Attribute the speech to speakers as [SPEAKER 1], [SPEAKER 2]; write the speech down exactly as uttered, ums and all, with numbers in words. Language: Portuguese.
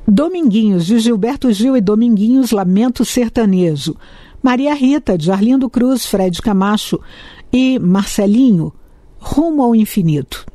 [SPEAKER 1] Dominguinhos, de Gilberto Gil e Dominguinhos, Lamento Sertanejo. Maria Rita, de Arlindo Cruz, Fred Camacho e Marcelinho, Rumo ao Infinito.